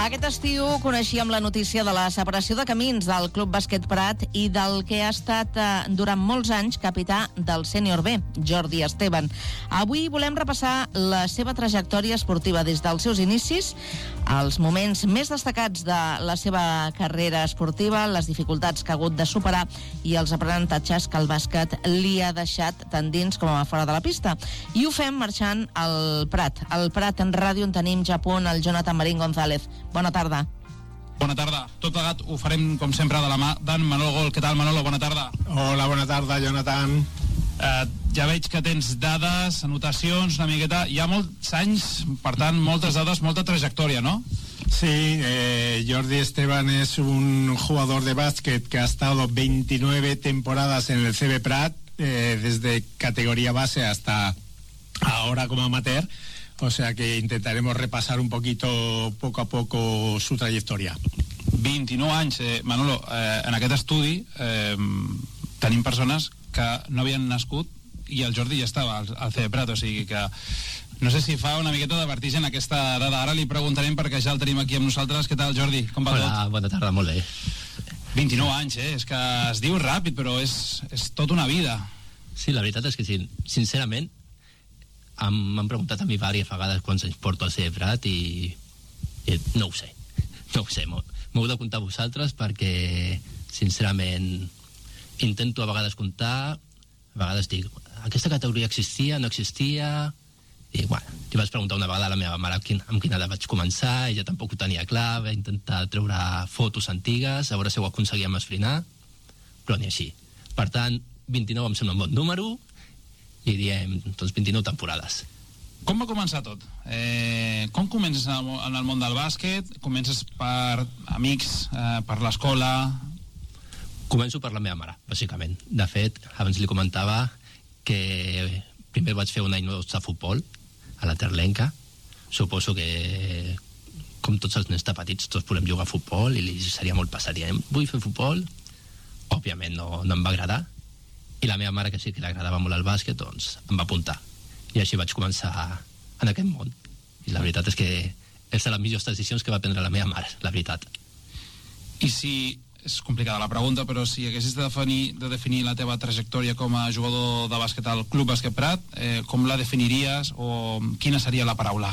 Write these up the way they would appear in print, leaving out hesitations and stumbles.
Aquest estiu coneixíem la notícia de la separació de camins del Club Bàsquet Prat i del que ha estat durant molts anys capità del sènior B, Jordi Esteban. Avui volem repassar la seva trajectòria esportiva des dels seus inicis, els moments més destacats de la seva carrera esportiva, les dificultats que ha hagut de superar i els aprenentatges que el bàsquet li ha deixat tant dins com a fora de la pista. I ho fem marxant al Prat. Al Prat en ràdio on tenim ja a punt el Jonathan Marín González. Bona tarda. Bona tarda. Tot plegat ho farem, com sempre, de la mà d'en Manolo Gol. Què tal, Manolo? Bona tarda. Hola, bona tarda, Jonathan. Ja veig que tens dades, anotacions, una miqueta. Hi ha molts anys, per tant, moltes dades, molta trajectòria, ¿no? Sí, Jordi Esteban es un jugador de básquet que ha estado 29 temporadas en el CB Prat, desde categoría base hasta ahora como amateur. O sea que intentaremos repasar un poquito, poco a poco, su trayectoria. 29 anys, Manolo, en aquest estudi tenim persones que no havien nascut i el Jordi ja estava al CB Prat, o sigui que no sé si fa una miqueta de vertigen aquesta dada. Ara li preguntarem perquè ja el tenim aquí amb nosaltres. Què tal, Jordi? Com va tot? Hola, bona tarda, molt bé. 29 anys, és que es diu ràpid, però és tota una vida. Sí, la veritat és que sí, sincerament, m'han preguntat a mi diverses vegades quants anys porto al CB Prat i no ho sé, m'heu de comptar vosaltres perquè sincerament intento a vegades comptar, a vegades dic aquesta categoria existia, no existia, i bueno, li vaig preguntar una vegada a la meva mare amb quina edat vaig començar, ella tampoc ho tenia clar, vaig intentar treure fotos antigues, a veure si ho aconseguíem esbrinar, però ni així. Per tant, 29 em sembla un bon número i diem, doncs, 29 temporades. Com va començar tot? Com comences en el món del bàsquet? Comences per amics, per l'escola? Començo per la meva mare, bàsicament. De fet, abans li comentava que primer vaig fer un any de futbol a la Terlenca. Suposo que, com tots els nens de petits, tots volem jugar a futbol i li seria molt passat. Vull fer futbol? Òbviament no em va agradar. I la meva mare, que sí que li agradava molt el bàsquet, doncs em va apuntar. I així vaig començar en aquest món. I la veritat és que és de les millors decisions que va prendre la meva mare, la veritat. I si, és complicada la pregunta, però si haguessis de definir la teva trajectòria com a jugador de bàsquet al Club Bàsquet Prat, com la definiries o quina seria la paraula?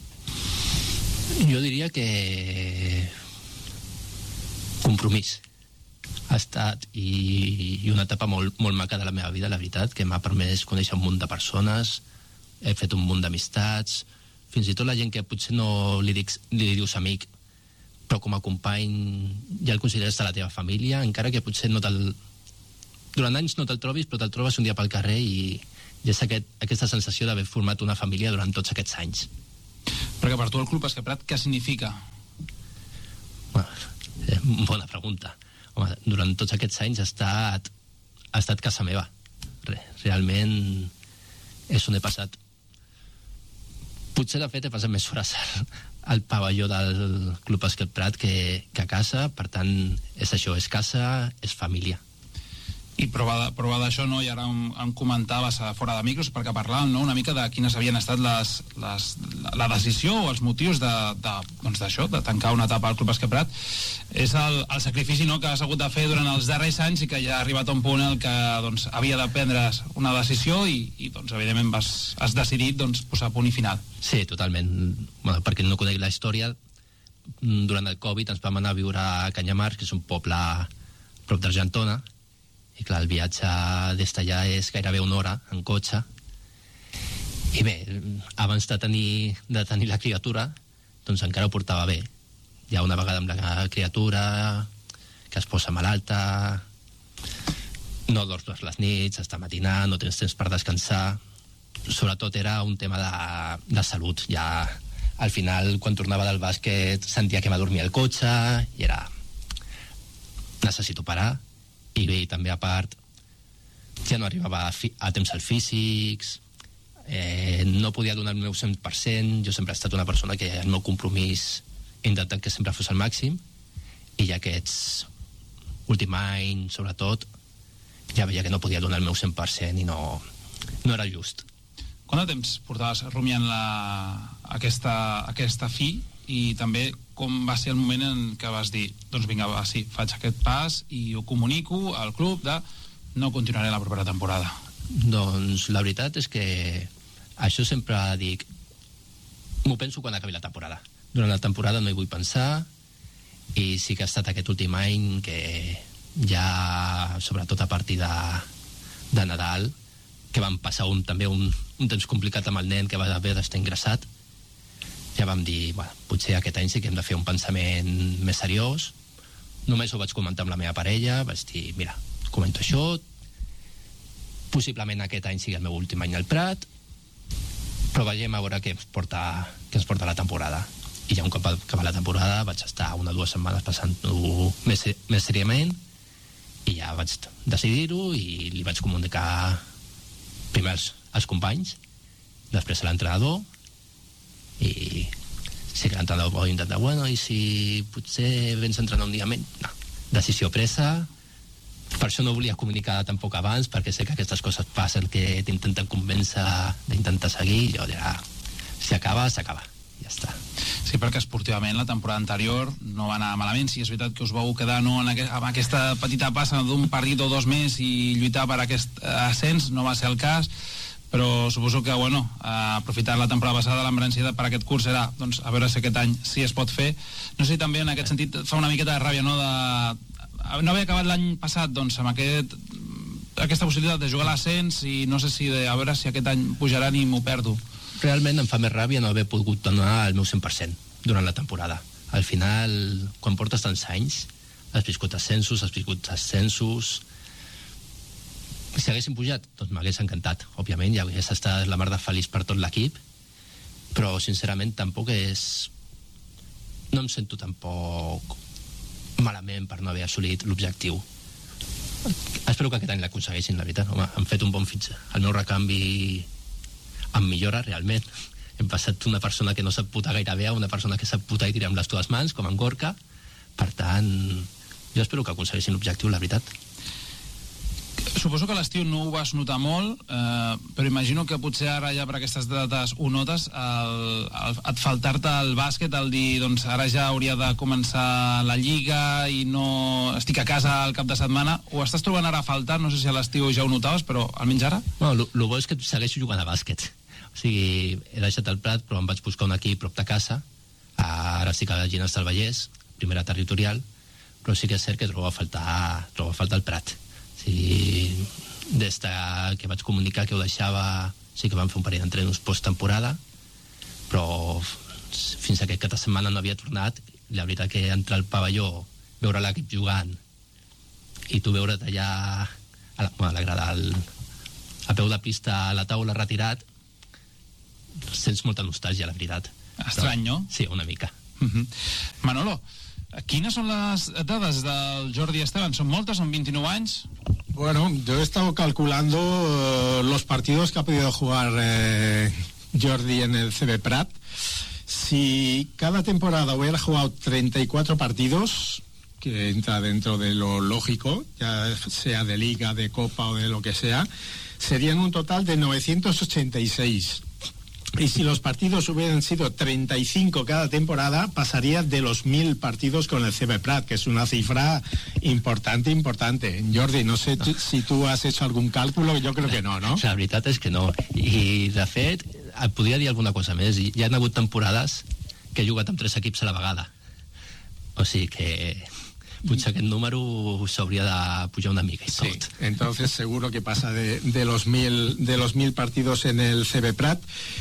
Jo diria que compromís. Ha estat i una etapa molt maca de la meva vida, la veritat, que m'ha permès conèixer un munt de persones, he fet un munt d'amistats, fins i tot la gent que potser no li dius amic, però com a company ja el consideres de la teva família, encara que potser durant anys no te'l trobis, però te'l trobes un dia pel carrer i és aquesta sensació d'haver format una família durant tots aquests anys. Perquè per tu el Club Bàsquet Prat què significa? Bona pregunta. Home, durant tots aquests anys ha estat casa meva. Realment és on he passat. Potser, de fet, he passat més hores al pavelló del Club Bàsquet Prat que a casa, per tant, és això, és casa, és família. I prova d'això, no? I ara em comentaves fora de micros, perquè parlàvem, no?, una mica de quines havien estat la decisió o els motius d'això, de tancar una etapa al Club Bàsquet Prat. És el sacrifici, no?, que has hagut de fer durant els darrers anys i que ja ha arribat a un punt en què havia de prendre una decisió i evidentment has decidit posar punt i final. Sí, totalment. Perquè no conec la història, durant el Covid ens vam anar a viure a Canyamars, que és un poble a prop d'Argentona, i clar, el viatge des d'allà és gairebé una hora en cotxe i bé, abans de tenir la criatura doncs encara ho portava bé. Ja una vegada amb la criatura que es posa malalta, no dors totes les nits, has de matinar, no tens temps per descansar, sobretot era un tema de salut. Ja al final, quan tornava del bàsquet, sentia que m'adormia el cotxe i era necessito parar. I bé, també a part ja no arribava a temps al físics, no podia donar el meu 100%. Jo sempre he estat una persona que el meu compromís he intentat que sempre fos al màxim i ja aquests últim any, sobretot, ja veia que no podia donar el meu 100% i no era just. Quant de temps portaves rumiant aquesta fi, i també com va ser el moment en què vas dir, doncs vinga, va, sí, faig aquest pas i ho comunico al club de no continuaré la propera temporada? Doncs la veritat és que això sempre dic, m'ho penso quan acabi la temporada. Durant la temporada no hi vull pensar, i sí que ha estat aquest últim any que ja, sobretot a partir de Nadal, que vam passar també un temps complicat amb el nen, que va haver d'estar ingressat, ja vam dir, bueno, potser aquest any sí que hem de fer un pensament més seriós. Només ho vaig comentar amb la meva parella, vaig dir, mira, comento això, possiblement aquest any sigui el meu últim any al Prat, però veiem a veure què ens porta la temporada. I ja un cop acabar la temporada vaig estar 1 o 2 setmanes passant-ho més seriament, i ja vaig decidir-ho i li vaig comunicar primer als companys, després a l'entrenador, i sí que l'entrenador va intentar, bueno, i si potser vens a entrenar un dia menys? No, decisió presa. Per això no volia comunicar tampoc abans, perquè sé que aquestes coses passen, que t'intenten convèncer d'intentar seguir. Jo dirà, si acaba, s'acaba, ja està. Sí, perquè esportivament la temporada anterior no va anar malament. Sí, és veritat que us vau quedar amb aquesta petita passa d'un partit o 2 més i lluitar per aquest ascens, no va ser el cas, però suposo que, bueno, aprofitant la temporada passada, l'embranzida per aquest curs era, doncs, a veure si aquest any sí es pot fer. No sé si també en aquest sentit fa una miqueta de ràbia, no?, de no haver acabat l'any passat, doncs, amb aquesta possibilitat de jugar a l'ascens, i no sé si a veure si aquest any pujaran i m'ho perdo. Realment em fa més ràbia no haver pogut donar el meu 100% durant la temporada. Al final, quan portes tants anys, has viscut ascensos, si haguéssim pujat, doncs m'hagués encantat, òbviament, ja hagués estat la mar de feliç per tot l'equip, però sincerament tampoc no em sento tampoc malament per no haver assolit l'objectiu. Espero que aquest any l'aconsegueixin, la veritat. Home, han fet un bon fitxa. El meu recanvi em millora realment. Hem passat d'una persona que no sap putar gaire bé a una persona que sap putar i tirar amb les dues mans, com en Gorka. Per tant, jo espero que aconsegueixin l'objectiu, la veritat. Suposo que a l'estiu no ho vas notar molt, però imagino que potser ara ja per aquestes dates ho notes, et faltar-te el bàsquet, el dir, doncs ara ja hauria de començar la lliga i no estic a casa al cap de setmana. Ho estàs trobant ara a faltar? No sé si a l'estiu ja ho notaves, però almenys ara? Bueno, el bo és que segueixo jugant a bàsquet. O sigui, he deixat el Prat, però em vaig buscar un equip prop de casa. Ara sí que a Llinars del Vallès, primera territorial, però sí que és cert que trobo a faltar el Prat. Sí, des que vaig comunicar que ho deixava, sí que vam fer un parell d'entrenos post-temporada, però fins a aquesta setmana no havia tornat. La veritat que entrar al pavelló, veure l'equip jugant i tu veure't allà a la grada, a peu de pista, a la taula retirat, sents molta nostàlgia, la veritat. Estrany, no? Sí, una mica. Manolo, ¿quiénes son las dades del Jordi Esteban? ¿Son moltes? ¿Son 29 años? Bueno, yo he estado calculando los partidos que ha podido jugar Jordi en el CB Prat. Si cada temporada hubiera jugado 34 partidos, que entra dentro de lo lógico, ya sea de liga, de copa o de lo que sea, serían un total de 986. Y si los partidos hubieran sido 35 cada temporada, pasaría de los 1000 partidos con el CB Prat, que es una cifra importante. Jordi, no sé si tu has hecho algun càlcul, jo crec que no, no? La veritat és que no. I, de fet, et podria dir alguna cosa més. Hi ha hagut temporades que he jugat amb 3 equips a la vegada. O sigui que potser aquest número s'hauria de pujar una mica y tot. Sí, entonces seguro que pasa de los 1000 partidos en el CB Prat.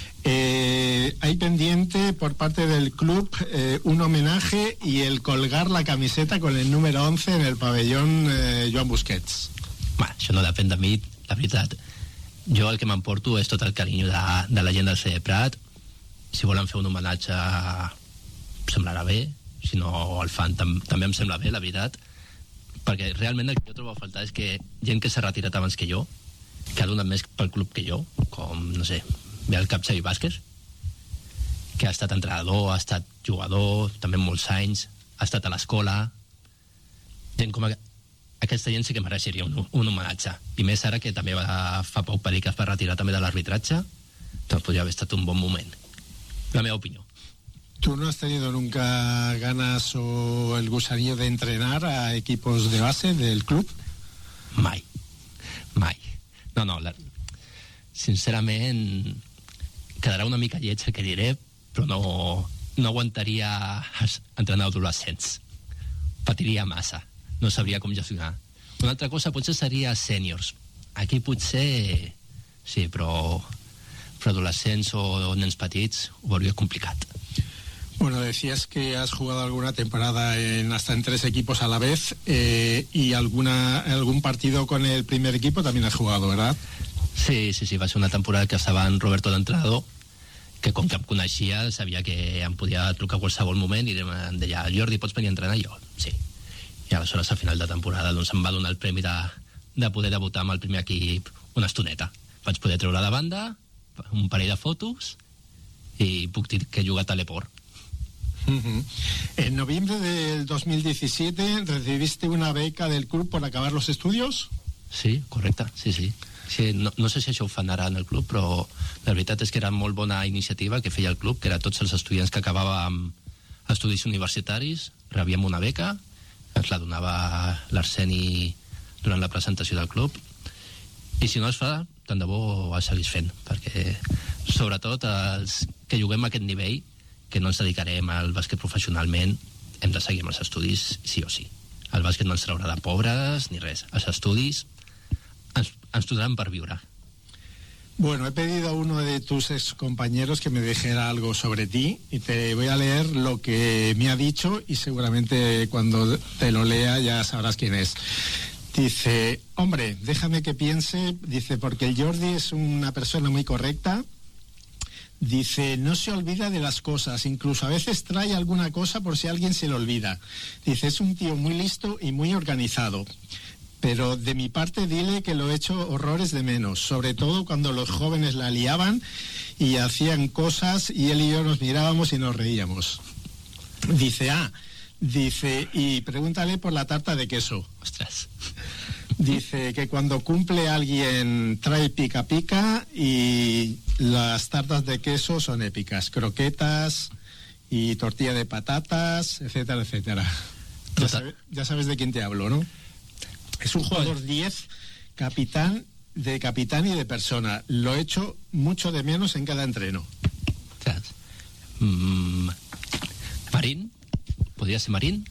Hay pendiente por parte del club un homenaje y el colgar la camiseta con el número 11 en el pabellón Joan Busquets. Bueno, això no depèn de mi, la veritat. Jo el que m'emporto és tot el carinyo de la gent del CB Prat. Si volen fer un homenatge semblarà bé, si no el fan també em sembla bé, la veritat, perquè realment el que jo trobo a faltar és que gent que s'ha retirat abans que jo, que ha donat més pel club que jo, com, no sé, ve el cap Xavi Vázquez, que ha estat entrenador, ha estat jugador també molts anys, ha estat a l'escola. Gent com aquesta gent sí que mereixeria un homenatge, i més ara que també fa poc per dir que es va retirar també de l'arbitratge, Doncs podria haver estat un bon moment. La meva opinió. ¿Tú no has tenido nunca ganas o el gusanillo de entrenar a equipos de base del club? Mai. No, sincerament quedarà una mica lleig el que diré, però no aguantaria entrenar adolescents. Patiria massa, no sabria com gestionar. Una altra cosa potser seria sèniors. Aquí potser sí, però adolescents o nens petits ho veuria complicat. Bueno, decías que has jugado alguna temporada hasta en 3 equipos a la vez y algún partido con el primer equipo también has jugado, ¿verdad? Sí, va ser una temporada que estava en Roberto d'entrenador, que com que em coneixia sabia que em podia trucar a qualsevol moment i em deia, Jordi, pots venir a entrenar? I jo, sí. I aleshores a final de temporada doncs, em va donar el premi de poder debutar amb el primer equip una estoneta. Vaig poder treure de banda un parell de fotos i puc dir que he jugat a l'Eport. En noviembre del 2017 recibiste una beca del club por acabar los estudios. Sí, correcte, sí. No sé si això ho fan ara en el club, però la veritat és que era molt bona iniciativa que feia el club, que era tots els estudiants que acabàvem estudis universitaris, rebíem una beca, ens la donava l'Arseni durant la presentació del club, i si no es fa, tant de bo es seguís fent, perquè sobretot els que juguem a aquest nivell, que no ens dedicarem al bàsquet professionalment, hem de seguir amb els estudis sí o sí. El bàsquet no ens traurà de pobres ni res. Els estudis ens donaran per viure. Bueno, he pedido a uno de tus ex compañeros que me dijera algo sobre ti y te voy a leer lo que me ha dicho y seguramente cuando te lo lea ya sabrás quién es. Dice, hombre, déjame que piense, dice, porque el Jordi es una persona muy correcta. Dice, no se olvida de las cosas, incluso a veces trae alguna cosa por si alguien se le olvida. Dice, es un tío muy listo y muy organizado. Pero de mi parte dile que lo he hecho horrores de menos, sobre todo cuando los jóvenes la liaban y hacían cosas y él y yo nos mirábamos y nos reíamos. Dice, y pregúntale por la tarta de queso. Ostras. Dice que cuando cumple alguien trae pica pica y las tartas de queso son épicas, croquetas y tortilla de patatas, etcétera, etcétera. Ya sabes de quién te hablo, ¿no? Es un jugador 10, capitán y de persona. Lo he hecho mucho de menos en cada entreno. ¿Marín? ¿Podría ser Marín?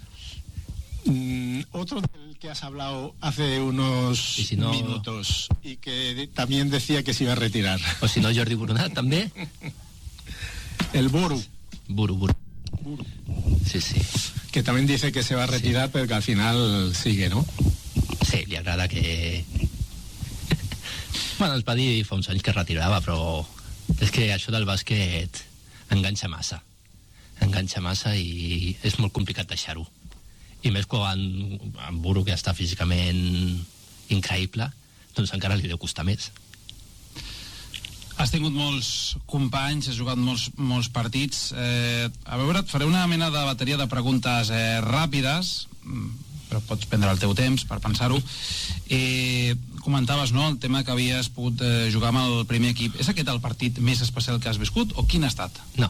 Otro del que has hablado hace unos minutos y que también decía que se iba a retirar. O si no, Jordi Boronat, també? El Buru. Buru. Sí. Que también dice que se va a retirar, pero que al final sigue, ¿no? Sí, li agrada que... Bueno, ens va dir fa uns anys que es retirava, però és que això del bàsquet enganxa massa i és molt complicat deixar-ho. I més quan en Buru, que està físicament increïble, doncs encara li deu costar més. Has tingut molts companys, has jugat molts partits. A veure, et faré una mena de bateria de preguntes ràpides, però pots prendre el teu temps per pensar-ho. Comentaves, no?, el tema que havies pogut jugar amb el primer equip. És aquest el partit més especial que has viscut o quin ha estat? No,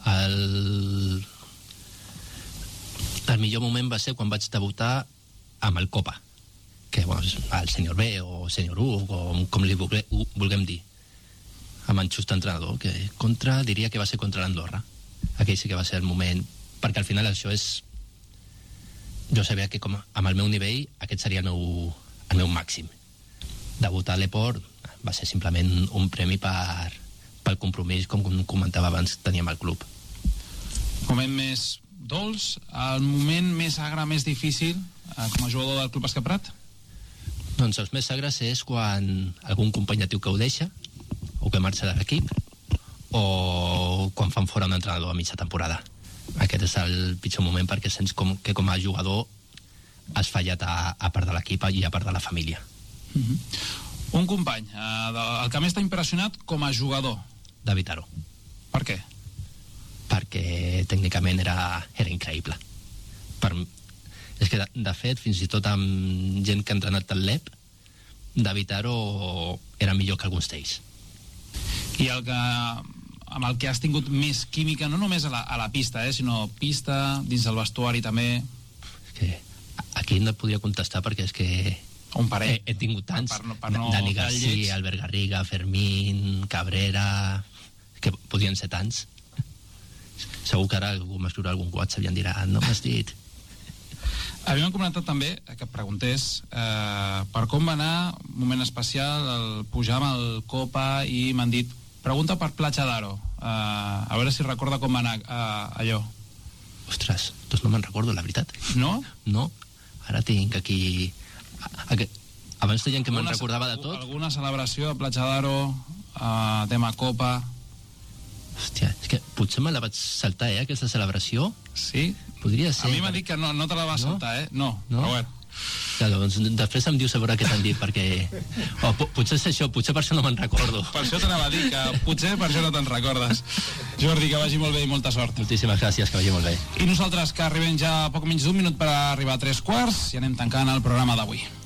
el millor moment va ser quan vaig debutar amb el Copa, que bueno, el sènior B o sènior 1, com li vulguem dir, amb en Just entrenador, que diria que va ser contra l'Andorra. Aquell sí que va ser el moment, perquè al final això és... Jo sabia que com amb el meu nivell aquest seria el meu màxim. Debutar a l'Eport va ser simplement un premi pel compromís, com comentava abans, que teníem al club. Moment més dolç, el moment més agre, més difícil com a jugador del Club Bàsquet Prat? Doncs els més agres és quan algun company teu que ho deixa o que marxa de l'equip o quan fan fora un entrenador a mitja temporada. Aquest és el pitjor moment perquè sents que com a jugador has fallat a part de l'equip i a part de la família. Un company, el que més t'ha impressionat com a jugador? David Aro. Per què? Perquè tècnicament era increïble. És que de fet, fins i tot amb gent que ha entrenat al LEP, David Aro era millor que alguns d'ells. I amb el que has tingut més química, no només a la pista, sinó pista, dins del vestuari també? És que aquí no et podria contestar perquè és que un parell. He tingut tants. Per no Dani Garcia, Albert Garriga, Fermín, Cabrera, que podien ser tants. Segur que ara algú m'escriurà algun WhatsApp i em dirà, no m'has dit. A mi m'han comentat també que preguntés per com va anar un moment especial el pujar amb el Copa i m'han dit, pregunta per Platja d'Aro, a veure si recorda com va anar allò. Ostres, doncs no me'n recordo, la veritat. No? No, ara tinc aquí... Abans deien que me'n recordava de tot. Alguna celebració a Platja d'Aro, tema Copa? Hòstia, és que potser me la vaig saltar, aquesta celebració. Sí? Podria ser. A mi m'ha dit que no te la va saltar, No? Però bueno. Ja, doncs després em dius a veure què t'han dit, perquè... potser és això, potser per això no me'n recordo. Per això t'anava a dir que potser per això no te'n recordes. Jordi, que vagi molt bé i molta sort. Moltíssimes gràcies, que vagi molt bé. I nosaltres, que arribem ja a poc menys d'un minut per arribar a 3 quarts, i anem tancant el programa d'avui.